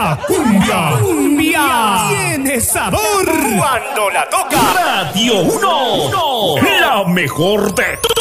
La cumbia tiene sabor cuando la toca Radio 1. La mejor de